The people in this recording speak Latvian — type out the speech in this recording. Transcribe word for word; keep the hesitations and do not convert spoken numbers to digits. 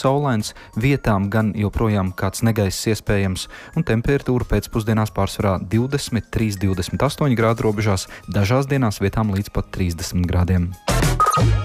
saulains, vietām gan joprojām kāds negaiss iespējams, un temperatūra pēcpusdienās pārsvarā divdesmit trīs līdz divdesmit astoņi grādu robežās, dažās dienās vietām līdz pat trīsdesmit grādiem.